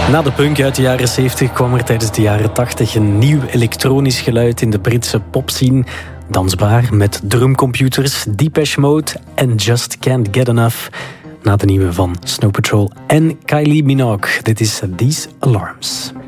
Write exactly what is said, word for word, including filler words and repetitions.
Na de punk uit de jaren zeventig kwam er tijdens de jaren tachtig een nieuw elektronisch geluid in de Britse popscene. Dansbaar met drumcomputers, Depeche Mode en Just Can't Get Enough. Na de nieuwe van Snow Patrol en Kylie Minogue. Dit is These Alarms.